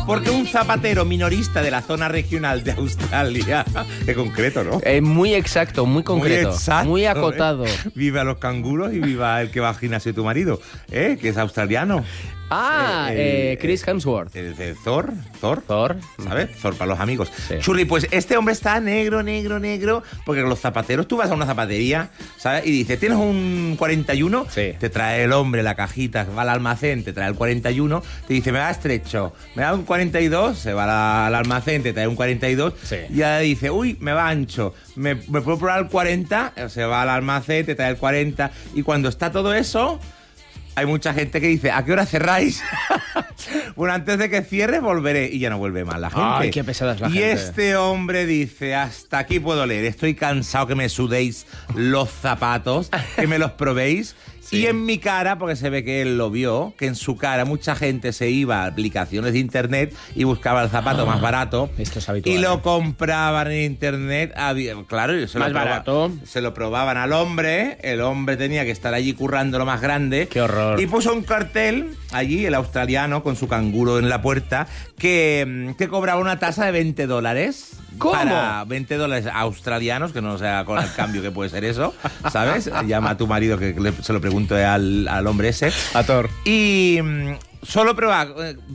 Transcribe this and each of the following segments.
Porque un zapatero minorista de la zona regional de Australia, qué concreto, ¿no? Muy exacto, muy concreto, Muy exacto, muy acotado. Viva los canguros y viva el que va al gimnasio de tu marido, que es australiano. Chris Hemsworth. El de Thor, Thor. ¿sabes? Thor para los amigos. Sí. Churri, pues este hombre está negro, porque los zapateros, tú vas a una zapatería, ¿sabes? Y dices, ¿tienes un 41? Sí. Te trae el hombre la cajita, va al almacén, te trae el 41, te dice, me da estrecho, me da un 42, se va al almacén, te trae un 42, Sí. y ya dice, uy, me va ancho, ¿me puedo probar el 40? Se va al almacén, te trae el 40, y cuando está todo eso... Hay mucha gente que dice, ¿a qué hora cerráis? Bueno, antes de que cierre volveré. Y ya no vuelve más la gente. Ay, qué pesada es la y gente. este hombre dice, hasta aquí puedo leer. Estoy cansado que me sudéis los zapatos, que me los probéis. Sí. Y en mi cara, porque se ve que él lo vio, que en su cara mucha gente se iba a aplicaciones de internet y buscaba el zapato más barato. Esto es habitual. Y lo compraban en internet. Claro, y Más barato. se lo probaban al hombre. El hombre tenía que estar allí currando lo más grande. Qué horror. Y puso un cartel allí, el australiano, con su canguro en la puerta, que cobraba una tasa de $20. ¿Cómo? Para $20 australianos, que no sé con el cambio que puede ser eso, ¿sabes? Llama a tu marido que se lo pregunto al hombre ese. A Thor. Y solo prueba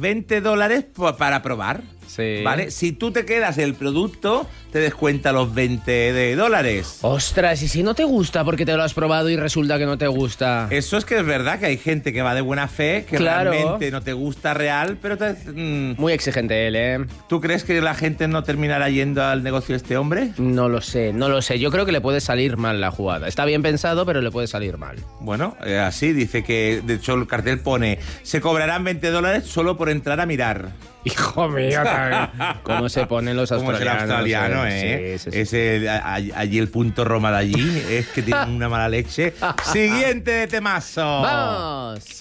$20 para probar. Sí. ¿Vale? Si tú te quedas el producto, te descuenta los $20. Ostras, ¿y si no te gusta porque te lo has probado y resulta que no te gusta? Eso es que es verdad que hay gente que va de buena fe, que Claro. realmente no te gusta real, pero Muy exigente él, ¿eh? ¿tú crees que la gente no terminará yendo al negocio de este hombre? No lo sé. Yo creo que le puede salir mal la jugada. Está bien pensado, pero le puede salir mal. Bueno, así dice que, de hecho, el cartel pone, se cobrarán $20 solo por entrar a mirar. Hijo mío, ¿cómo se ponen los Como es el australianos? australiano, ¿eh? Sí, sí, sí. Ese, allí el punto Roma de allí es que tiene una mala leche. Siguiente de temazo. ¡Vamos!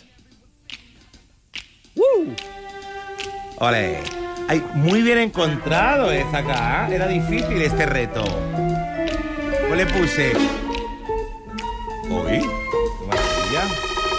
Ole. Ay, muy bien encontrado esa acá. Era difícil este reto. Pues le puse... Uy, qué maravilla.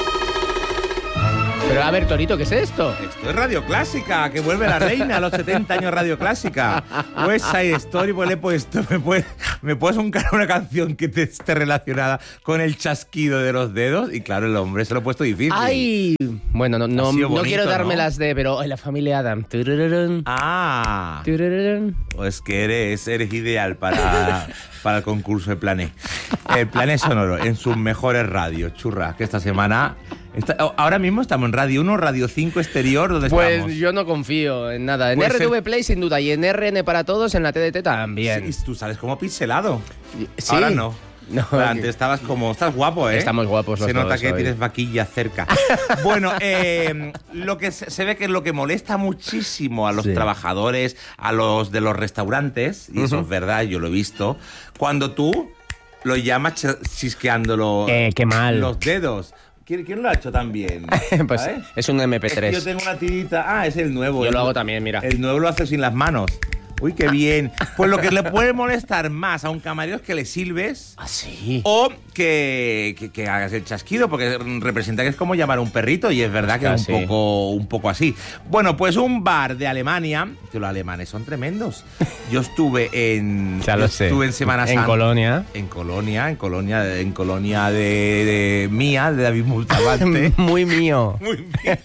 Pero a ver, Torito, ¿qué es esto? Esto es Radio Clásica, que vuelve la reina a los 70 años Radio Clásica. West Side Story, pues le he puesto, me puedes buscar una canción que te esté relacionada con el chasquido de los dedos. Y claro, el hombre se lo ha puesto difícil. ¡Ay! Bueno, no bonito, quiero ¿no? dármelas de, pero en la familia Adam. Turururun, Ah, turururun. pues que eres ideal para el concurso de Plané. El Plané Sonoro, en sus mejores radios, churra, que esta semana... ahora mismo estamos en Radio 1, Radio 5 Exterior, ¿dónde Pues estamos? yo no confío en nada. En Puede ser- RTV Play sin duda y en RN para todos en la TDT también. Sí, tú sales como pixelado. Sí. Ahora no. No, Pero antes estabas como... Estás guapo, ¿eh? Estamos guapos los Se nota dos que hoy. tienes vaquilla cerca. Bueno, lo que se ve que es lo que molesta muchísimo a los Sí. trabajadores, a los de los restaurantes, y eso es verdad, yo lo he visto, cuando tú lo llamas chisqueando Qué mal. los dedos. ¿Quién lo ha hecho también? Pues ¿Sabes? es un MP3. Es que yo tengo una tirita... Ah, es el nuevo. Yo El lo hago nu- también, mira. El nuevo lo hace sin las manos. Uy, qué bien. Pues lo que le puede molestar más a un camarero es que le sirves Ah, sí. o que hagas el chasquido, porque representa que es como llamar a un perrito y es verdad que es Casi. un poco así. Bueno, pues un bar de Alemania, que los alemanes son tremendos. Yo estuve en... Ya lo sé. Estuve en Semana Santa. En Colonia. En Colonia de mía, de David Multabante. Muy mío. Muy bien.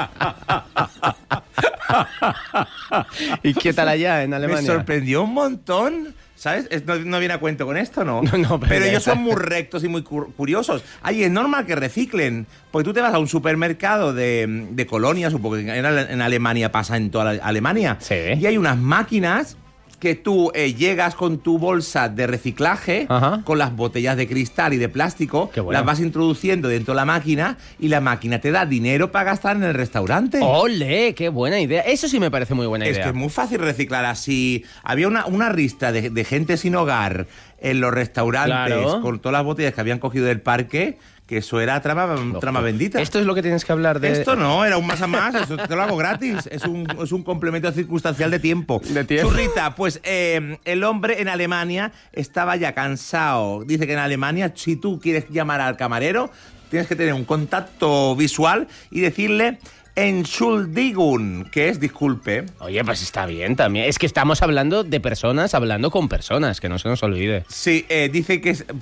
¿Y qué tal allá en Me Alemania? sorprendió un montón. ¿Sabes? No viene a cuento con esto, ¿no? No, pero ellos ya son muy rectos y muy curiosos. Ay, es normal que reciclen. Porque tú te vas a un supermercado de Colonia, supongo que en Alemania pasa en toda Alemania. Sí. Y hay unas máquinas que tú llegas con tu bolsa de reciclaje, Ajá. con las botellas de cristal y de plástico, Qué bueno. las vas introduciendo dentro de la máquina y la máquina te da dinero para gastar en el restaurante. ¡Ole! ¡Qué buena idea! Eso sí me parece muy buena Es idea. que es muy fácil reciclar así. Había una ristra de gente sin hogar en los restaurantes Claro. con todas las botellas que habían cogido del parque, que eso era trama bendita. Esto es lo que tienes que hablar de... Esto no, era un más a más, eso te lo hago gratis. Es un complemento circunstancial de tiempo. De tiempo. Churrita, pues el hombre en Alemania estaba ya cansado. Dice que en Alemania, si tú quieres llamar al camarero, tienes que tener un contacto visual y decirle Entschuldigung, que es disculpe. Oye, pues está bien también. Es que estamos hablando de personas hablando con personas, que no se nos olvide. Sí, dice que es...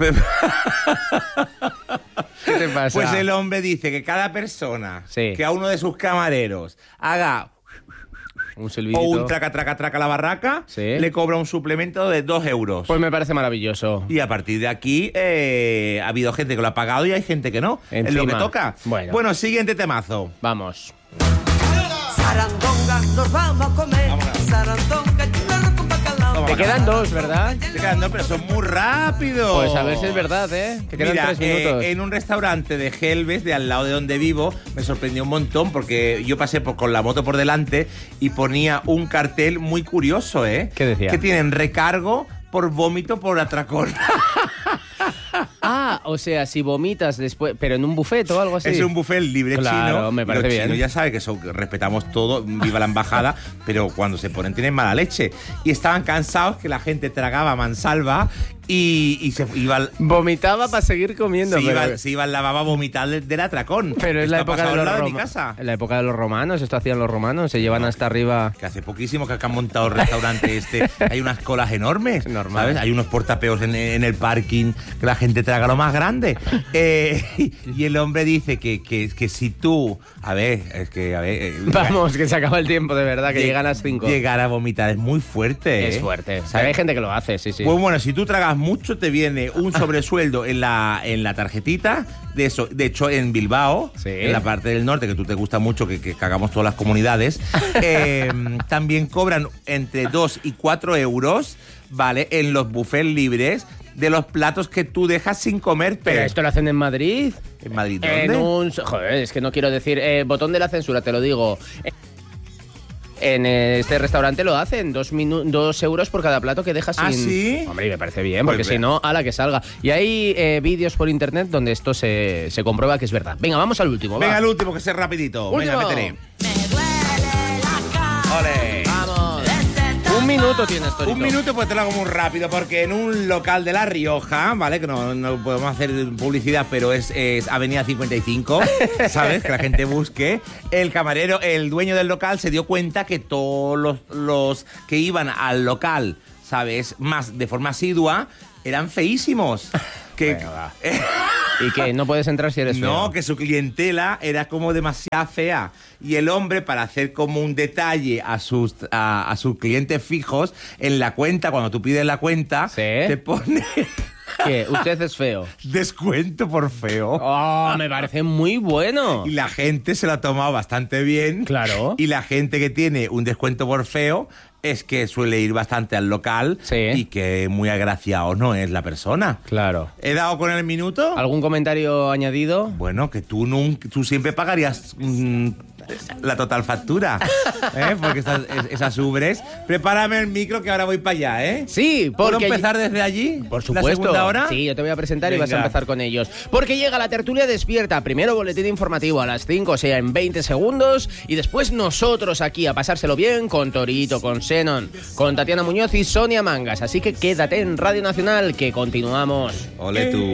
¿Qué te pasa? Pues el hombre dice que cada persona Sí. que a uno de sus camareros haga Un silbidito. o un traca, traca, traca a la barraca, Sí. le cobra un suplemento de 2 euros. Pues me parece maravilloso. Y a partir de aquí ha habido gente que lo ha pagado y hay gente que no. Es lo que Encima. toca. Bueno. Siguiente temazo. Vamos. Sarandonga, nos vamos a comer. Vámonos. Sarandonga, churrasco con bacalao. Toma. Te quedan 2, ¿verdad? Te quedan 2, pero son muy rápidos. Pues a ver si es verdad, ¿eh? Que quedan Mira, 3 minutos. en un restaurante de Gelbes, de al lado de donde vivo, me sorprendió un montón porque yo pasé con la moto por delante y ponía un cartel muy curioso, ¿eh? ¿Qué decía? Que tienen recargo por vómito por atracón. Ah, o sea, si vomitas después, pero en un buffet o algo así. Es un buffet libre Claro, chino. me parece Los bien. chinos ya saben que respetamos todo, viva la embajada, pero cuando se ponen tienen mala leche. Y estaban cansados que la gente tragaba mansalva y se iba... Vomitaba para seguir comiendo. Se iba la baba a vomitar del atracón. Pero es Esto la ha época pasado de al los lado mi romanos. casa. En la época de los romanos, esto hacían los romanos, se llevan hasta arriba. Que hace poquísimo que han montado el restaurante este. Hay unas colas enormes. Normal. ¿Sabes? Hay unos portapeos en el parking que la gente traga lo más grande. Y el hombre dice que si tú... A ver, es que... A ver, Vamos, que se acaba el tiempo, de verdad, que llegan a las 5. Llegar a vomitar es muy fuerte. Es fuerte. Pero hay gente que lo hace, sí, sí. Pues bueno, si tú tragas mucho, te viene un sobresueldo en la tarjetita. De eso, de hecho, en Bilbao, Sí. en la parte del norte, que tú te gusta mucho, que hagamos todas las comunidades, también cobran entre 2 y 4 euros, ¿vale? En los buffets libres de los platos que tú dejas sin comerte. Pero esto lo hacen en Madrid. ¿En Madrid dónde? En un... Joder, es que no quiero decir... botón de la censura, te lo digo. En este restaurante lo hacen, 2 euros por cada plato que dejas sin... ¿Ah, sí? Hombre, y me parece bien, Pues porque si vea. no, a la que salga. Y hay vídeos por internet donde esto se comprueba que es verdad. Venga, vamos al último, Venga, va. el último, que sea rapidito. Último. Venga, métele. Me duele la cara. ¡Ole! Vamos. Un minuto tienes, Torito. Un minuto, pues te lo hago muy rápido, porque en un local de La Rioja, ¿vale? Que no podemos hacer publicidad, pero es Avenida 55, ¿sabes? Que la gente busque. El camarero, el dueño del local, se dio cuenta que todos los que iban al local, ¿sabes? De forma asidua, eran feísimos. Que, Venga, va. ¿Y que no puedes entrar si eres feo? no, que su clientela era como demasiado fea. Y el hombre, para hacer como un detalle a sus clientes fijos, en la cuenta, cuando tú pides la cuenta, ¿Sí? te pone ¿Qué? ¿Usted es feo? descuento por feo. ¡Oh, me parece muy bueno! Y la gente se lo ha tomado bastante bien. Claro. Y la gente que tiene un descuento por feo es que suele ir bastante al local. Sí. Y que muy agraciado no es la persona. Claro. ¿He dado con el minuto? ¿Algún comentario añadido? Bueno, que tú siempre pagarías la total factura, ¿eh? Porque esas ubres. Prepárame el micro que ahora voy para allá, ¿eh? Sí, ¿Puedo porque... empezar desde allí? Por ¿La supuesto. segunda hora? Sí, yo te voy a presentar y vas a Venga. empezar con ellos. Porque llega la tertulia despierta. Primero boletín informativo a las 5, o sea, en 20 segundos. Y después nosotros aquí a pasárselo bien con Torito, con Xenon, con Tatiana Muñoz y Sonia Mangas. Así que quédate en Radio Nacional, que continuamos. Ole tú.